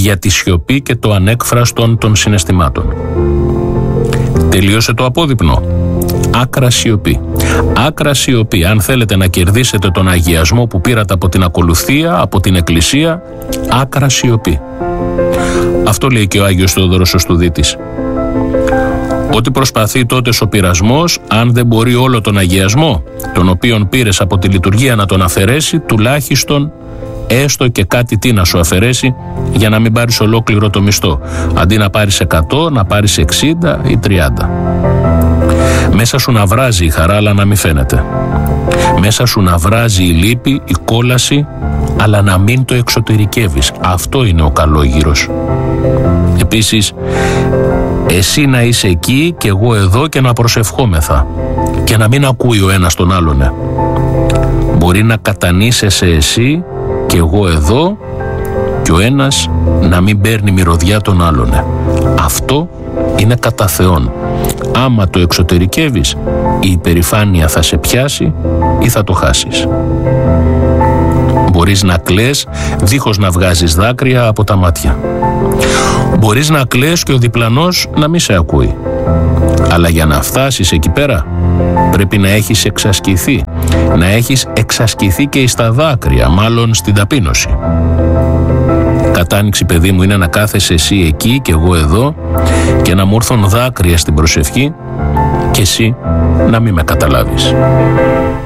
για τη σιωπή και το ανέκφραστον των συναισθημάτων. Τελείωσε το απόδειπνο. Άκρα σιωπή. Άκρα σιωπή. Αν θέλετε να κερδίσετε τον αγιασμό που πήρατε από την ακολουθία, από την Εκκλησία, άκρα σιωπή. Αυτό λέει και ο Άγιος Θεόδωρος ο Στουδίτης. Ό,τι προσπαθεί τότε ο πειρασμός, αν δεν μπορεί όλο τον αγιασμό, τον οποίον πήρες από τη λειτουργία, να τον αφαιρέσει, τουλάχιστον έστω και κάτι τι να σου αφαιρέσει, για να μην πάρεις ολόκληρο το μισθό. Αντί να πάρεις 100, να πάρεις 60 ή 30. Μέσα σου να βράζει η χαρά, αλλά να μην φαίνεται. Μέσα σου να βράζει η λύπη, η κόλαση, αλλά να μην το εξωτερικεύεις. Αυτό είναι ο καλόγυρος. Επίσης, εσύ να είσαι εκεί και εγώ εδώ και να προσευχόμεθα και να μην ακούει ο ένας τον άλλον. Μπορεί να κατανήσεσαι εσύ και εγώ εδώ και ο ένας να μην παίρνει μυρωδιά τον άλλον. Αυτό είναι κατά Θεόν. Άμα το εξωτερικεύεις, η υπερηφάνεια θα σε πιάσει ή θα το χάσεις. Μπορείς να κλαις δίχως να βγάζεις δάκρυα από τα μάτια. Μπορείς να κλαις και ο διπλανός να μην σε ακούει. Αλλά για να φτάσεις εκεί πέρα πρέπει να έχεις εξασκηθεί. Να έχεις εξασκηθεί και στα δάκρυα, μάλλον στην ταπείνωση. Κατάνοιξη, παιδί μου, είναι να κάθεσαι εσύ εκεί και εγώ εδώ και να μου έρθουν δάκρυα στην προσευχή και εσύ να μην με καταλάβεις.